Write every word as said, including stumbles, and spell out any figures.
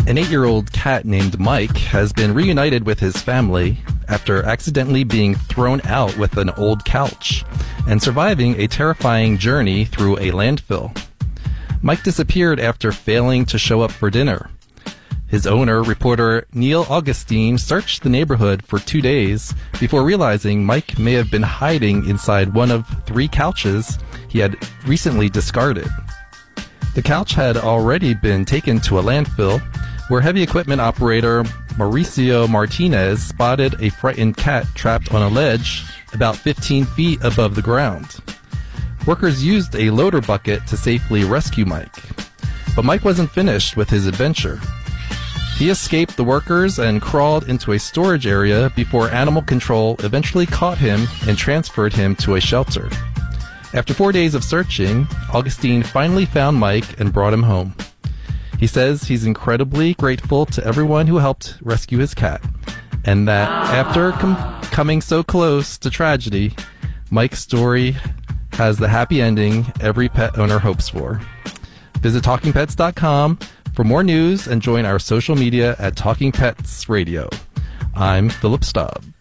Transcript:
An eight-year-old cat named Mike has been reunited with his family after accidentally being thrown out with an old couch and surviving a terrifying journey through a landfill. Mike disappeared after failing to show up for dinner. His owner, reporter Neil Augustine, searched the neighborhood for two days before realizing Mike may have been hiding inside one of three couches he had recently discarded. The couch had already been taken to a landfill, where heavy equipment operator Mauricio Martinez spotted a frightened cat trapped on a ledge about fifteen feet above the ground. Workers used a loader bucket to safely rescue Mike. But Mike wasn't finished with his adventure. He escaped the workers and crawled into a storage area before animal control eventually caught him and transferred him to a shelter. After four days of searching, Augustine finally found Mike and brought him home. He says he's incredibly grateful to everyone who helped rescue his cat, and that after com- coming so close to tragedy, Mike's story has the happy ending every pet owner hopes for. Visit talking pets dot com for more news and join our social media at Talking Pets Radio. I'm Philip Staub.